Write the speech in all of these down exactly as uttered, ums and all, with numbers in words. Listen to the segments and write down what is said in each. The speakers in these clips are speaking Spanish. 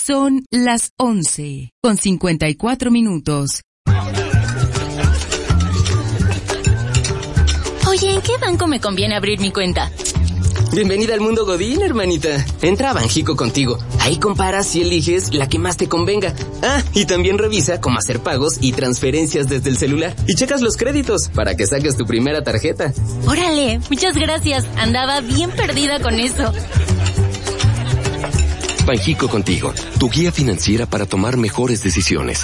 Son las once con cincuenta y cuatro minutos. Oye, ¿en qué banco me conviene abrir mi cuenta? Bienvenida al mundo Godín, hermanita. Entra a Banjico Contigo. Ahí comparas y eliges la que más te convenga. Ah, y también revisa cómo hacer pagos y transferencias desde el celular. Y checas los créditos para que saques tu primera tarjeta. Órale, muchas gracias. Andaba bien perdida con eso. Banjico Contigo, tu guía financiera para tomar mejores decisiones.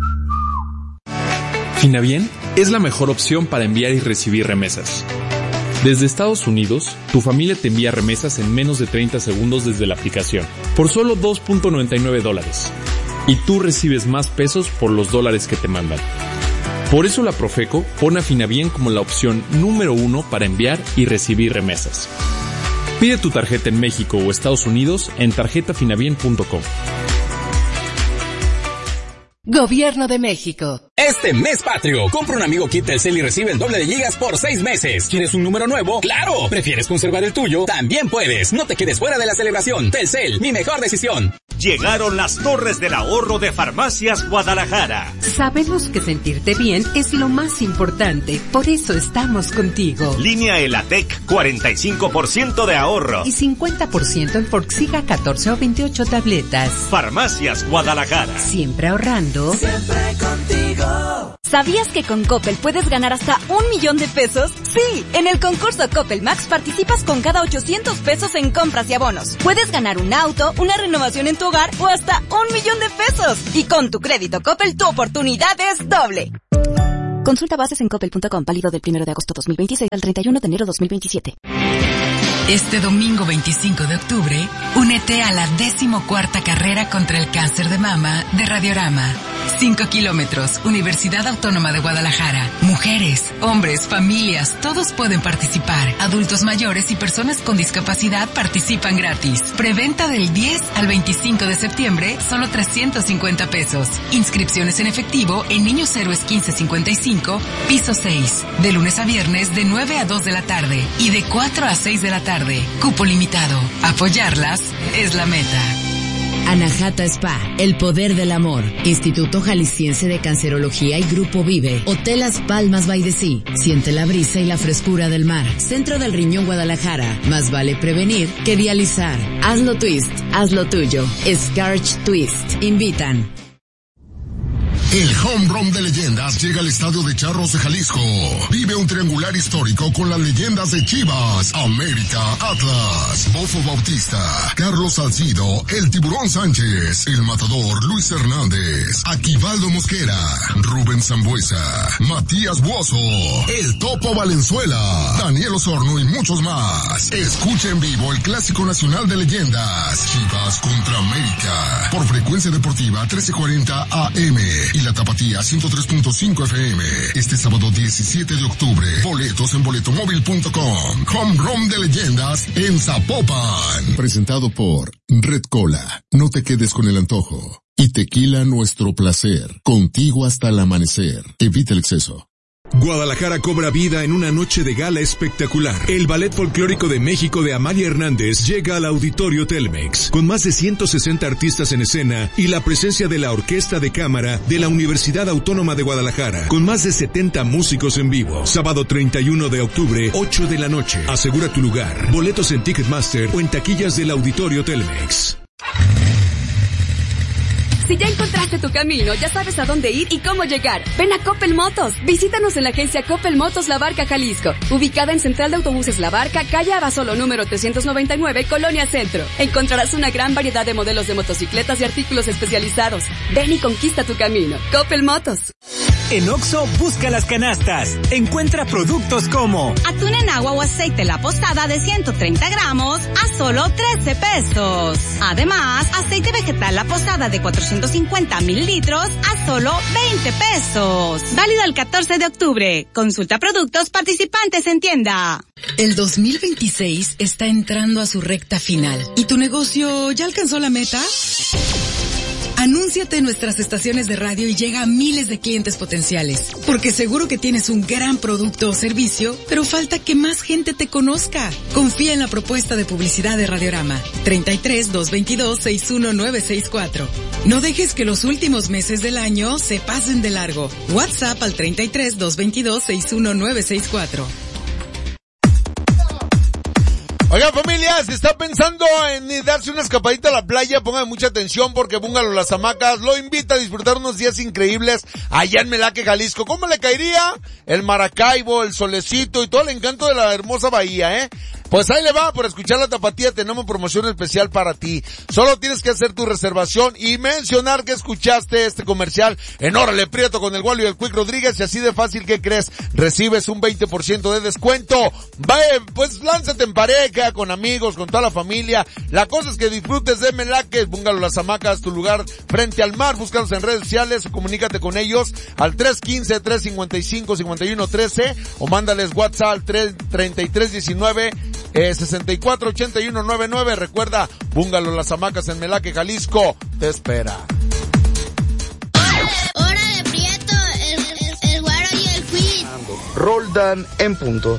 Finabién es la mejor opción para enviar y recibir remesas. Desde Estados Unidos, tu familia te envía remesas en menos de treinta segundos desde la aplicación, por solo dos punto noventa y nueve dólares. Y tú recibes más pesos por los dólares que te mandan. Por eso la Profeco pone a Finabién como la opción número uno para enviar y recibir remesas. Pide tu tarjeta en México o Estados Unidos en tarjeta finabien punto com. Gobierno de México. Este mes patrio, compra un amigo kit Telcel y recibe el doble de gigas por seis meses. ¿Quieres un número nuevo? ¡Claro! ¿Prefieres conservar el tuyo? También puedes. No te quedes fuera de la celebración. Telcel, mi mejor decisión. Llegaron las torres del ahorro de Farmacias Guadalajara. Sabemos que sentirte bien es lo más importante, por eso estamos contigo. Línea Elatec, cuarenta y cinco por ciento de ahorro. Y cincuenta por ciento en Forxiga catorce o veintiocho tabletas. Farmacias Guadalajara. Siempre ahorrando. Siempre contigo. ¿Sabías que con Coppel puedes ganar hasta un millón de pesos? Sí, en el concurso Coppel Max participas con cada ochocientos pesos en compras y abonos. Puedes ganar un auto, una renovación en tu hogar o hasta un millón de pesos. Y con tu crédito Coppel tu oportunidad es doble. Consulta bases en coppel punto com, válido del primero de agosto dos mil veintiséis al treinta y uno de enero dos mil veintisiete. Este domingo veinticinco de octubre, únete a la decimocuarta carrera contra el cáncer de mama de Radiorama. Cinco kilómetros, Universidad Autónoma de Guadalajara. Mujeres, hombres, familias, todos pueden participar. Adultos mayores y personas con discapacidad participan gratis. Preventa del diez al veinticinco de septiembre, solo trescientos cincuenta pesos. Inscripciones en efectivo en Niños Héroes quince cincuenta y cinco, piso seis. De lunes a viernes de nueve a dos de la tarde y de cuatro a seis de la tarde. Cupo limitado. Apoyarlas es la meta. Anahata Spa, el poder del amor. Instituto Jalisciense de Cancerología y Grupo Vive. Hotel Las Palmas by the Sea. Siente la brisa y la frescura del mar. Centro del Riñón Guadalajara. Más vale prevenir que dializar. Hazlo Twist, hazlo tuyo. Scarch Twist. Invitan. El Home Run de Leyendas llega al Estadio de Charros de Jalisco. Vive un triangular histórico con las leyendas de Chivas, América, Atlas, Bofo Bautista, Carlos Salcido, el Tiburón Sánchez, el Matador Luis Hernández, Aquivaldo Mosquera, Rubén Zambuesa, Matías Buoso, el Topo Valenzuela, Daniel Osorno y muchos más. Escucha en vivo el Clásico Nacional de Leyendas, Chivas contra América, por Frecuencia Deportiva trece cuarenta A M y la Tapatía ciento tres punto cinco F M. Este sábado diecisiete de octubre. Boletos en boletomóvil punto com. Home Run de Leyendas en Zapopan. Presentado por Red Cola. No te quedes con el antojo. Y Tequila Nuestro Placer. Contigo hasta el amanecer. Evita el exceso. Guadalajara cobra vida en una noche de gala espectacular. El Ballet Folclórico de México de Amalia Hernández llega al Auditorio Telmex, con más de ciento sesenta artistas en escena y la presencia de la Orquesta de Cámara de la Universidad Autónoma de Guadalajara, con más de setenta músicos en vivo. Sábado treinta y uno de octubre, ocho de la noche. Asegura tu lugar. Boletos en Ticketmaster o en taquillas del Auditorio Telmex. Si ya encontraste tu camino, ya sabes a dónde ir y cómo llegar. Ven a Coppel Motos. Visítanos en la agencia Coppel Motos La Barca, Jalisco. Ubicada en Central de Autobuses La Barca, calle Abasolo número trescientos noventa y nueve, Colonia Centro. Encontrarás una gran variedad de modelos de motocicletas y artículos especializados. Ven y conquista tu camino. Coppel Motos. En Oxxo, busca las canastas. Encuentra productos como atún en agua o aceite La Posada de ciento treinta gramos a solo trece pesos. Además, aceite vegetal La Posada de cuatrocientos cincuenta mililitros a solo veinte pesos. Válido el catorce de octubre. Consulta productos participantes en tienda. El dos mil veintiséis está entrando a su recta final. ¿Y tu negocio ya alcanzó la meta? Anúnciate en nuestras estaciones de radio y llega a miles de clientes potenciales. Porque seguro que tienes un gran producto o servicio, pero falta que más gente te conozca. Confía en la propuesta de publicidad de Radiorama. treinta y tres, doscientos veintidós, sesenta y uno nueve sesenta y cuatro. No dejes que los últimos meses del año se pasen de largo. WhatsApp al treinta y tres, doscientos veintidós, sesenta y uno nueve sesenta y cuatro. Oigan, familia, si está pensando en darse una escapadita a la playa, pongan mucha atención porque Bungalow Las Hamacas lo invita a disfrutar unos días increíbles allá en Melaque, Jalisco. ¿Cómo le caería? El Maracaibo, el solecito y todo el encanto de la hermosa bahía, ¿eh? Pues ahí le va, por escuchar la Tapatía tenemos promoción especial para ti. Solo tienes que hacer tu reservación y mencionar que escuchaste este comercial en Órale Prieto con el Wally y el Quick Rodríguez, y así de fácil, ¿qué crees? Recibes un veinte por ciento de descuento. Va, pues lánzate en pareja, con amigos, con toda la familia. La cosa es que disfrutes de Melaque, Bungalow Las Hamacas, tu lugar frente al mar. Búscalos en redes sociales o comunícate con ellos al tres uno cinco, tres cinco cinco, cinco uno uno tres o mándales WhatsApp al treinta y tres diecinueve, sesenta y cuatro ochenta y uno noventa y nueve. Recuerda, Bungalow Las Hamacas en Melaque, Jalisco, te espera. Hora de Prieto, el, el, el Güero y el Quick. Roldan en punto.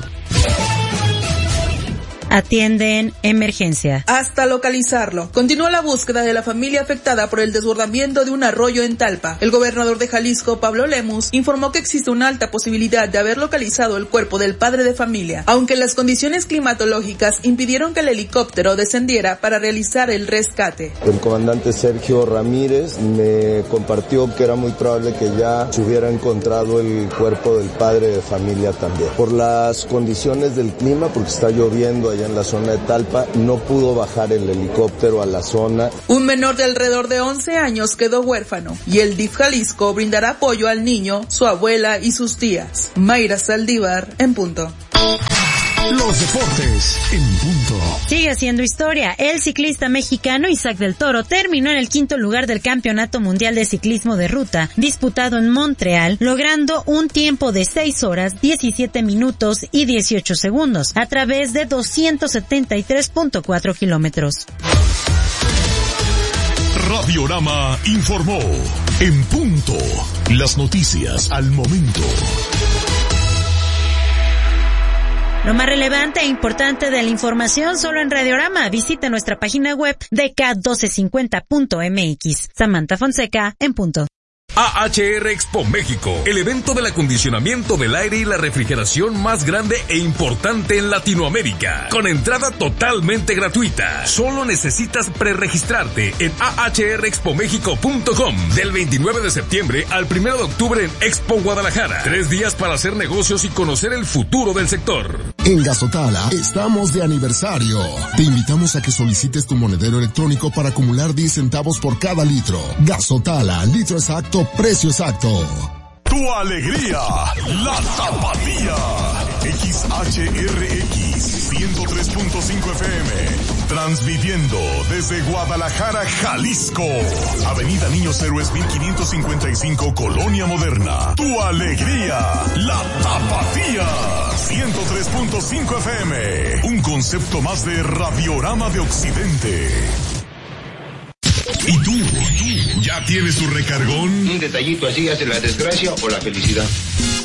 Atienden emergencia. Hasta localizarlo. Continúa la búsqueda de la familia afectada por el desbordamiento de un arroyo en Talpa. El gobernador de Jalisco, Pablo Lemus, informó que existe una alta posibilidad de haber localizado el cuerpo del padre de familia, aunque las condiciones climatológicas impidieron que el helicóptero descendiera para realizar el rescate. El comandante Sergio Ramírez me compartió que era muy probable que ya se hubiera encontrado el cuerpo del padre de familia también. Por las condiciones del clima, porque está lloviendo allá en la zona de Talpa, no pudo bajar el helicóptero a la zona. Un menor de alrededor de once años quedó huérfano y el D I F Jalisco brindará apoyo al niño, su abuela y sus tías. Mayra Saldívar, en punto. Los deportes en punto. Sigue haciendo historia. El ciclista mexicano Isaac del Toro terminó en el quinto lugar del Campeonato Mundial de Ciclismo de Ruta, disputado en Montreal, logrando un tiempo de seis horas, diecisiete minutos y dieciocho segundos, a través de doscientos setenta y tres punto cuatro kilómetros. Radiorama informó en punto. Las noticias al momento. Lo más relevante e importante de la información solo en Radiorama. Visita nuestra página web d k mil doscientos cincuenta punto m x. Samantha Fonseca, en punto. A H R Expo México, el evento del acondicionamiento del aire y la refrigeración más grande e importante en Latinoamérica, con entrada totalmente gratuita. Solo necesitas preregistrarte en a h r expo mexico punto com del veintinueve de septiembre al primero de octubre en Expo Guadalajara. Tres días para hacer negocios y conocer el futuro del sector. En Gazotala estamos de aniversario. Te invitamos a que solicites tu monedero electrónico para acumular diez centavos por cada litro. Gazotala, litro exacto, precio exacto. Tu alegría, la Tapatía. X H R X ciento tres punto cinco F M. Transmitiendo desde Guadalajara, Jalisco. Avenida Niños Héroes mil quinientos cincuenta y cinco, Colonia Moderna. Tu alegría, la Tapatía. ciento tres punto cinco F M. Un concepto más de Radiorama de Occidente. ¿Y tú? ¿Ya tienes tu recargón? Un detallito así hace la desgracia o la felicidad.